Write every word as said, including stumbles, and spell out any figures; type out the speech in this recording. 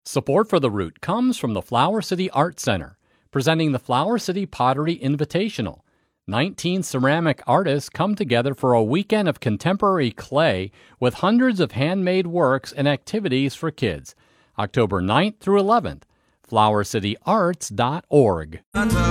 Support for the route comes from the Flower City Art Center, presenting the Flower City Pottery Invitational. nineteen ceramic artists come together for a weekend of contemporary clay with hundreds of handmade works and activities for kids. October ninth through eleventh. flower city arts dot org.